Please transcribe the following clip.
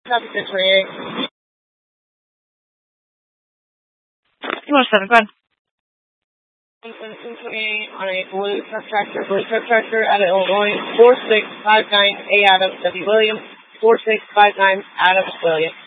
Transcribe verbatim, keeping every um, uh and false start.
Traffic six twenty-eight. one seven, go ahead. one twenty-eight on a blue truck tractor, blue truck tractor out of Illinois, four six five nine A Adams W. Williams, four six five nine Adams Williams.